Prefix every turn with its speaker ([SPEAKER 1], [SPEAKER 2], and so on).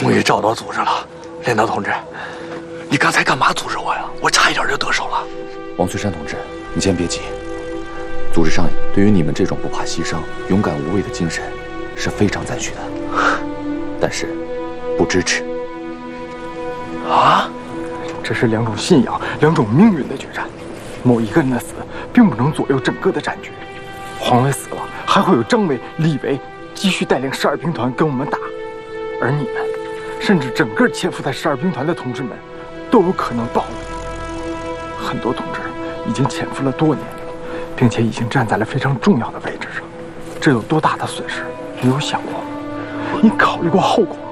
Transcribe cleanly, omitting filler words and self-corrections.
[SPEAKER 1] 终于找到组织了，领导同志，你刚才干嘛阻止我呀？我差一点就得手了。
[SPEAKER 2] 王翠山同志，你先别急。组织上对于你们这种不怕牺牲、勇敢无畏的精神是非常赞许的，但是不支持。
[SPEAKER 1] 啊？
[SPEAKER 3] 这是两种信仰、两种命运的决战，某一个人的死并不能左右整个的战局。黄伟死了，还会有张伟、李维继续带领12兵团跟我们打，而你们，甚至整个潜伏在12兵团的同志们，都有可能暴露。很多同志已经潜伏了多年，并且已经站在了非常重要的位置上，这有多大的损失，你有想过吗？你考虑过后果吗？